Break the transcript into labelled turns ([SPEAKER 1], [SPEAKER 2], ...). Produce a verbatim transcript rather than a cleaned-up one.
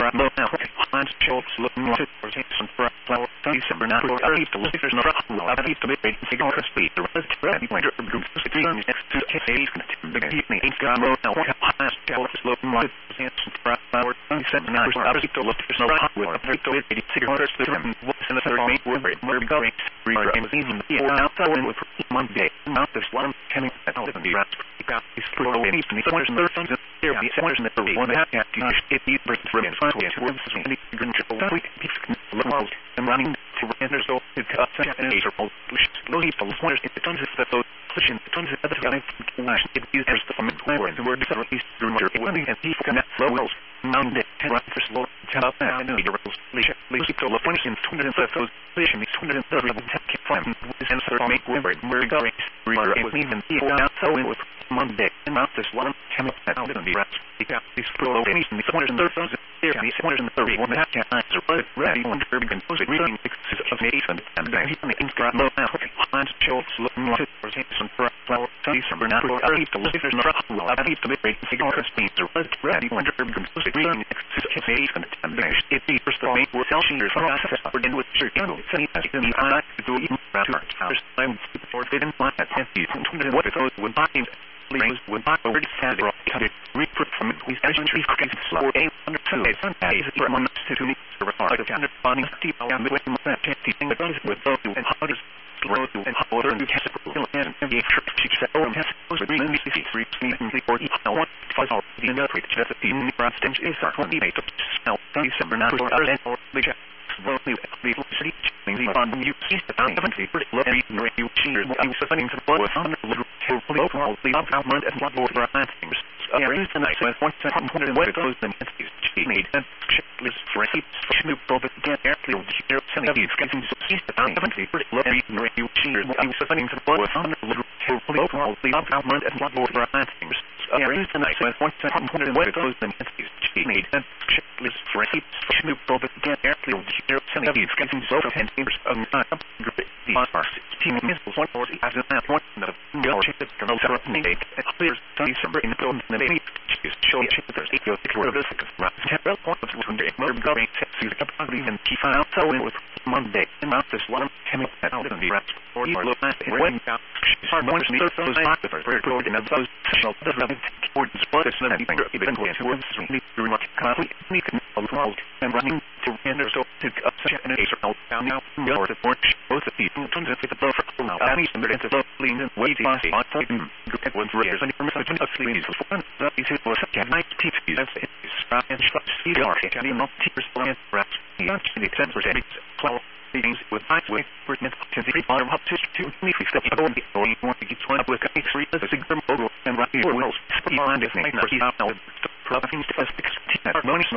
[SPEAKER 1] Bravo now. Hans Schultz looking like it for some flower. December now. I used to live there's no problem. I used to be ready to go to speed. The rest of the winter group is the dream next to the case. The evening ain't got no now. Hans Schultz looking like it for some flower. December now. I used to look there's no problem. I used to be ready to go to speed. What's in the third main word? We're going to read it even the outside with Monday. Not this one coming out of the rest. Got these throw in each and somewhere's in the third there be somewhere's in the third one half to it these birds from in front of it towards the any control we look and running to render so it cuts and eight or low people somewhere's in the tons of those pushing the tons of other guys it uses the from where the word is least through your and people can flow wells Monday and run for slow tell up now and the rules leash leash to look when in two hundred those pushing these two hundred thirty from this answer make where we're going reader with even people out so it was Monday and not this one coming out in the rest because these flow any somewhere's in the third there be somewhere's in the third one half times are ready when they're being posed reading sixes of Nathan and then he got low now Hans Schultz looking like it for some flower December now I used to live there's no problem I used to be ready to go to speed are ready when they're being posed reading sixes of Nathan and then it be first the main with Elshire from us for in with your candle say as you can I to do even rather first time for didn't want that fancy what it goes with buying Please, when I already said it, cut it, re-put from it, we actually cooking slow, eight hundred two, eight hundred eight, for one to me, to record, to kind of finding deep, and the way my that can't see things with those and how does slow and how order and test for real and the she said, oh, test was green and see three, three, three, four, I want five hours, the other three, just a few, and stage is our twenty-eight of smell, December now, or other than or the check. Slowly, the city, things on you see the seventy, pretty low, and you cheers, I'm suffering from what was on the little overall, the government and what more for things. I raised the night with one hundred what it goes the entities she made and checklist for a heap snoop over again airfield here sending these getting so see the seventy pretty low and you cheers, I'm suffering from what was on the little overall, the government and what more for things. I raised the night with one hundred what it goes the entities she made and checklist for a heap snoop over again airfield here sending these getting so ten fingers of not the team missiles one forty as an at one of the go check the no seven eight and clears December in the film the baby show check the eight go six of this right several points of one day more going sexy the company and keep out so it was Monday and not this one coming out in the rest or you look at it when out hard more than the those not the first record and those special the rabbit towards what is not anything even going to work really through much complete need to all and running to enter so to up and a circle down now or the porch both of people tons of the buffer now and he's under the lean and waiting on point good at one years and from such a sleep for fun that is it was a night pieces of it is and shots see are and not tears and rats the actually ten percent cloud things with high weight for it to the bottom up to two me if the people only want to get one up with a three as a single and right here will speed on this name for he's out now province to us sixteen